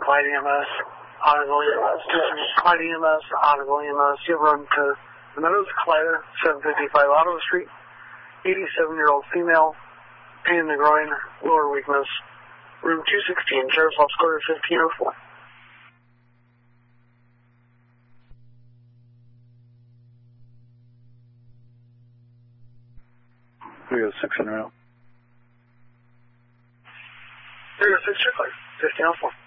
Clyde EMS, audible EMS, Clyde EMS, audible EMS. You'll run to the Meadows Claire, 755 Ottawa Street, 87-year-old female, pain in the groin, lower weakness, room 216, Sheriff's Office Quarter 1504. We got 6 in a row. 306, Clear, 1504.